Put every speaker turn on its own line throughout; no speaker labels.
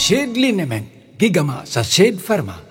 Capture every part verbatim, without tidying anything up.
Seed Liniment, gigama sa Seed Pharma.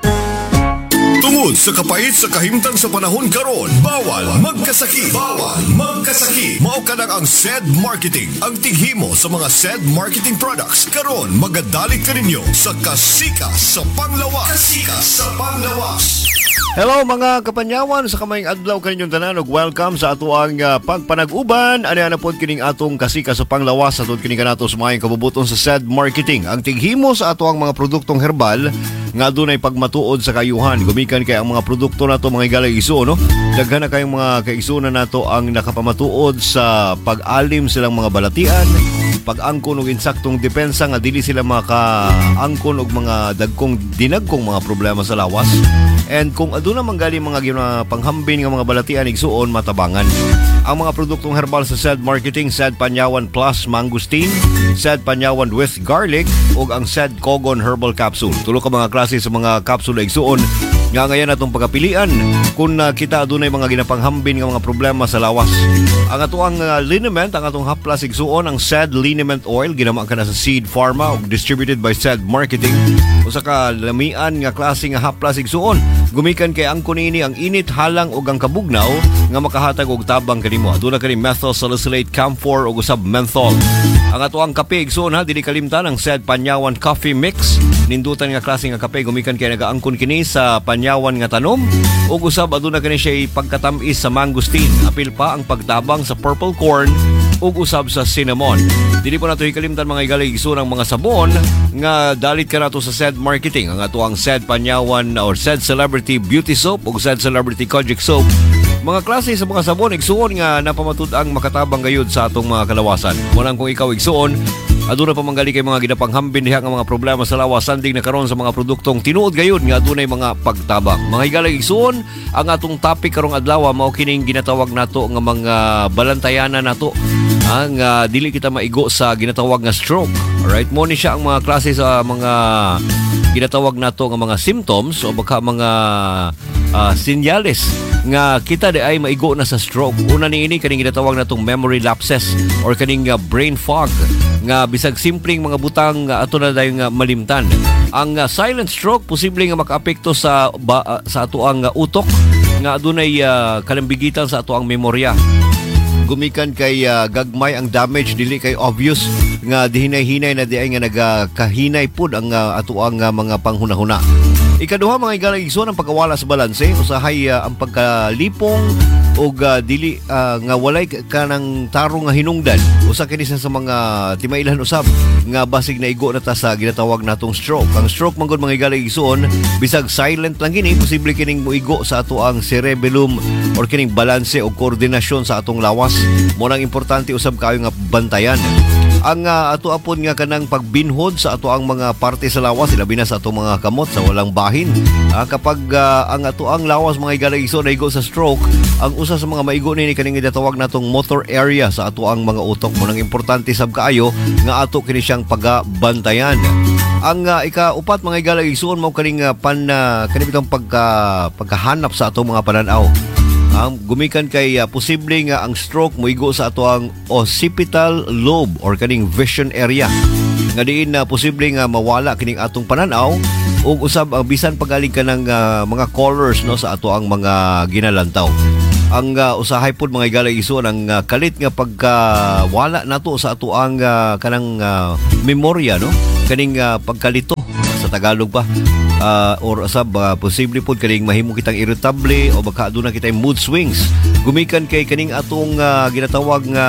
Tungod sa kapait sa kahimtang sa panahon karon, bawal magkasakit. Bawal magkasakit. Mao ka ang S E D Marketing, ang tighimo sa mga S E D Marketing products. Karon magadalit ka ninyo sa Kasika sa Panglawas. Kasika sa Panglawas.
Hello mga kapanyawan sa kamayng adlaw kaninyong tanan ug welcome sa ato ang uh, pagpanag-uban. Ani ana pod kining atong Kasika sa Panglawas sa tud kini kanato sa mayong kabubuton sa S E D Marketing, ang tighimo sa ato ang mga produktong herbal nga dunay pagmatuod sa kayuhan. Gumikan kay ang mga produkto nato mga igalay iso, no? Daghan na kayong mga kaigsunan nato ang nakapamatuod sa pag-alim silang mga balatian, pag-angkon og insaktong depensa nga dili sila maka-angkon og mga dagkong dinagkong mga problema sa lawas. And kung aduna man gali mga ginapanghambin nga mga balatian igsuon matabangan. Ang mga produktong herbal sa S E D Marketing: S E D Panyawan Plus Mangosteen, S E D Panyawan with Garlic ug ang S E D Kogon Herbal Capsule. Tulo ka mga klase sa mga capsule igsuon nga ngayon atong pagapilian kung uh, kita adunay mga ginapanghambin nga mga problema sa lawas. Ang atoang uh, liniment, ang atong haplas igsuon ang S E D Liniment Oil, ginama ka na sa Seed Pharma ug distributed by S E D Marketing. Usa ka lamian nga klase nga haplas igsuon, gumikan kay angkon ini ang init, halang ug ang kabugnaw nga makahatag og tabang kanimo. Aduna kani methyl salicylate, camphor ug usab menthol. Ang atoang kape igsuon ha, dili kalimtan ang S E D Panyawan Coffee Mix. Nindutan nga klase nga kape, gumikan kay nagaangkon kini sa panyawan nga tanom ug usab aduna kani siya pagkatamis sa mangosteen. Apil pa ang pagtabang sa purple corn ug usab sa cinnamon. Dili po nato hikalimtan mga igalay igsuon ang mga sabon nga dalit ka nato sa S E D Marketing. Ang atoang S E D Panyawan or S E D Celebrity Beauty Soap ug S E D Celebrity Kojic Soap. Mga klase sa mga sabon igsuon nga napamatud ang makatabang gayud sa atong mga kalawasan. Munang kung ikaw igsuon, aduna pa manggali kay mga ginapanghambin diha nga mga problema sa lawas, sanding na karon sa mga produktong tinuod gayud nga adunay mga pagtabang. Mga higalag igsuon, ang atong topic karong adlaw mao kining ginatawag nato nga mga balantayanan nato ang uh, dili kita maigo sa ginatawag nga stroke. Alright, mo ni siya ang mga klase sa mga ginatawag nato nga mga symptoms o baka mga uh, sinyales nga kita di ay maigo na sa stroke. Una ni ini kaning ginatawag natong memory lapses or kaning uh, brain fog nga bisag simpleng mga butang nga ato na dayon nga malimtan. Ang uh, silent stroke posible nga makaapekto sa ba, uh, sa ato ang uh, utok nga adunay uh, kalambigitan sa ato ang memorya. Gumikan kay uh, gagmay ang damage, dili kay obvious nga dihinay-hinay na di ay nga nagakahinay pud ang uh, ato ang uh, mga panghunahuna. Ikaduha mga igalang igsoon ang pagkawala sa balanse, usahay uh, ang pagkalipong o uh, dili uh, nga walay kanang tarong nga hinungdan. Usa kini sa mga timailhan usab nga basig na igo na ta sa ginatawag natong stroke. Ang stroke manggod mga igalang igsoon bisag silent lang kini, posible kining moigo sa ato ang cerebellum or kining balanse o koordinasyon sa atong lawas. Mo nang importante usab kaayo nga bantayan ang uh, ato apon nga kanang pagbinhod sa ato ang mga parte sa lawas, ilabi na sa ato mga kamot sa walang bahin. Uh, kapag uh, ang ato ang lawas mga igalang igsoon naigo sa stroke, ang usa sa mga maigo ni kaning ginatawag natong motor area sa ato ang mga utok. Mo nang importante sab kaayo nga ato kini siyang pagabantayan. Ang uh, ika-upat mga igalang igsoon mao kaning uh, pan uh, kani bitong pagka pagkahanap sa ato mga pananaw. Ang gumikan kay uh, posible nga ang stroke moigo sa ato ang occipital lobe or kaning vision area. Nga diin na uh, posible nga mawala kining atong pananaw ug usab ang uh, bisan pagaling ka ng uh, mga colors no sa ato ang mga ginalantaw. Ang uh, usahay pod mga igalay igsoon ang uh, kalit nga pagkawala nato sa ato ang uh, kanang uh, memorya no, kaning uh, pagkalito sa Tagalog pa. Uh, or asab uh, posible po kaning mahimo kitang irritable o baka aduna kitay mood swings. Gumikan kay kaning atong uh, ginatawag nga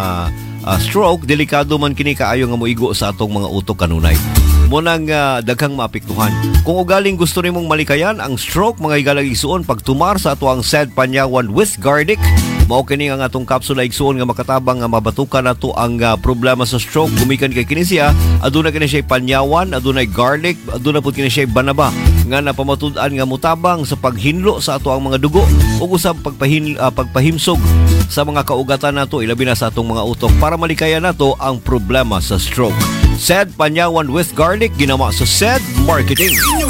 uh, stroke, delikado man kini kaayo nga moigo sa atong mga utok kanunay. Mo nang uh, daghang maapektuhan. Kung ugaling gusto nimong malikayan ang stroke mga igalang igsuon, pagtumar sa ato ang S E D Panyawan with Garlic, mao kini ang atong kapsula igsuon nga makatabang nga mabatukan nato ang uh, problema sa stroke. Gumikan kay kini siya, aduna kini siya panyawan, aduna garlic, aduna pud kini siya banaba nga napamatud-an nga mutabang sa paghinlo sa ato ang mga dugo ug usab pagpahin uh, pagpahimsog sa mga kaugatan nato ilabi na sa atong mga utok para malikayan nato ang problema sa stroke. S E D Panyawan with Garlic, ginawa sa S E D Marketing.